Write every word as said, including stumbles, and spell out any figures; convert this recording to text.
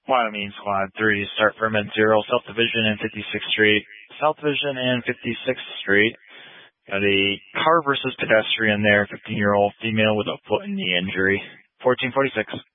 Wyoming Squad three, start for Med Zero, South Division and fifty-sixth Street. South Division and fifty-sixth Street. Got a car versus pedestrian there, fifteen-year-old female with a foot and knee injury. fourteen forty-six.